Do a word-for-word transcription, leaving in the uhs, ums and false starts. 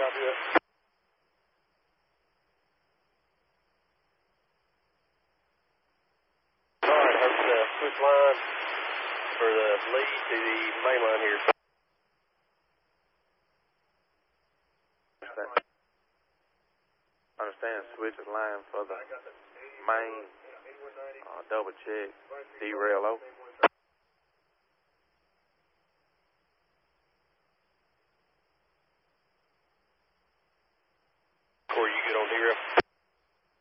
copy that. All right, I hope to switch line for the lead to the main line here. Understand. Understand. Switch the line for the main. Uh, double check. Derail over. Corey, you good on derail?